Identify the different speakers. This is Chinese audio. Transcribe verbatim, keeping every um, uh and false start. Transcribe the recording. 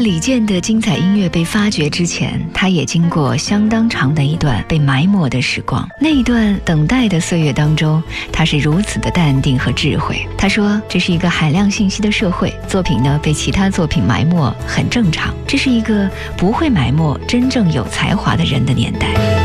Speaker 1: 李健的精彩音乐被发掘之前，他也经过相当长的一段被埋没的时光。那一段等待的岁月当中，他是如此的淡定和智慧。他说，这是一个海量信息的社会，作品呢被其他作品埋没很正常，这是一个不会埋没真正有才华的人的年代。